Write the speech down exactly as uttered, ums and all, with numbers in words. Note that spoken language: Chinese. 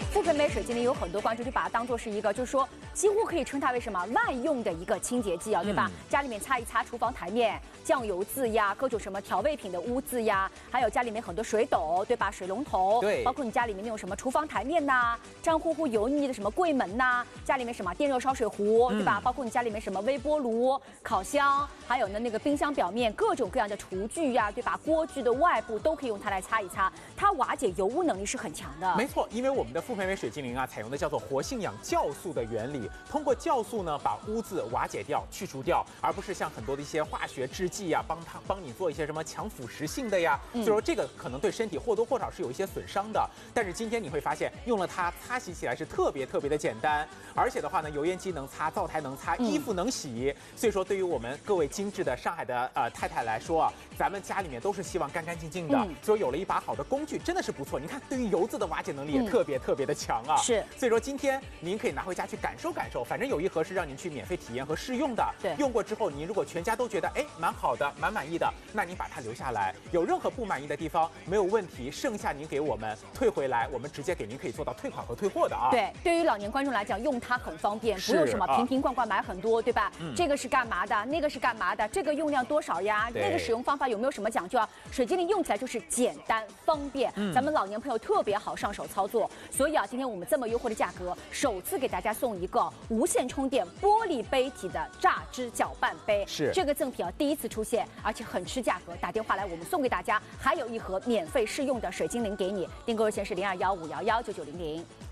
富培美水精灵有很多观众就把它当做是一个，就是说几乎可以称它为什么万用的一个清洁剂啊，对吧？嗯、家里面擦一擦厨房台面酱油渍呀，各种什么调味品的污渍呀，还有家里面很多水斗，对吧？水龙头， 对， 包括你家里面那种什么厨房台面呐、脏乎乎油腻的什么柜门呐，家里面什么电热烧水壶，对吧？嗯、包括你家里面什么微波炉、烤箱，还有呢那个冰箱表面各种各样的厨具呀，对吧？锅具的外部都可以用它来擦一擦，它瓦解油污能力是很强的。 没错，因为我们的富培美水精灵啊，采用的叫做活性氧酵素的原理，通过酵素呢把污渍瓦解掉、去除掉，而不是像很多的一些化学制剂呀，帮它帮你做一些什么强腐蚀性的呀，嗯、所以说这个可能对身体或多或少是有一些损伤的。但是今天你会发现，用了它擦洗起来是特别特别的简单，而且的话呢，油烟机能擦，灶台能擦，衣服能洗。嗯、所以说，对于我们各位精致的上海的呃太太来说啊，咱们家里面都是希望干干净净的，嗯、所以有了一把好的工具，真的是不错。你看，对于油渍的瓦解能力也特别特别的强啊。 是。 所以说今天您可以拿回家去感受感受，反正有一盒是让您去免费体验和试用的。 对。 用过之后，您如果全家都觉得哎蛮好的、蛮满意的，那您把它留下来。有任何不满意的地方没有问题，剩下您给我们退回来，我们直接给您可以做到退款和退货的啊。 对，对于老年观众来讲，用它很方便，不用什么瓶瓶罐罐买很多，对吧？嗯、这个是干嘛的？那个是干嘛的？这个用量多少呀？那个使用方法有没有什么讲究啊？水精灵用起来就是简单方便，嗯、咱们老年朋友特别好上手操作。所以啊，今天我们这么优惠的价格，首次给大家送一个无线充电玻璃杯体的榨汁搅拌杯。 是这个赠品啊，第一次出现，而且很吃价格。打电话来，我们送给大家，还有一盒免费试用的水精灵给你。订购热线是零二幺五幺幺九九零零。